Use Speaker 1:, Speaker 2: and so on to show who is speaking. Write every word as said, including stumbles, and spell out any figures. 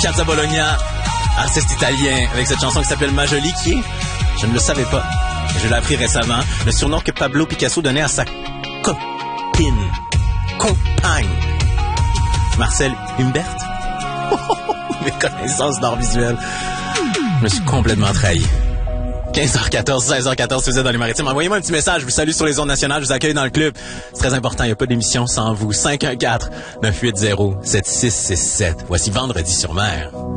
Speaker 1: Piazza Bologna, artiste italien, avec cette chanson qui s'appelle Majoli, qui est, je ne le savais pas, je l'ai appris récemment, le surnom que Pablo Picasso donnait à sa copine, compagne, Marcel Humbert. Mes connaissances d'art visuel. Je me suis complètement trahi. quinze heures quatorze, seize heures quatorze, si vous êtes dans les maritimes, envoyez-moi un petit message. Je vous salue sur les ondes nationales. Je vous accueille dans le club. C'est très important. Il n'y a pas d'émission sans vous. cinq un quatre, neuf huit zéro, sept six six sept. Voici Vendredi sur Mer.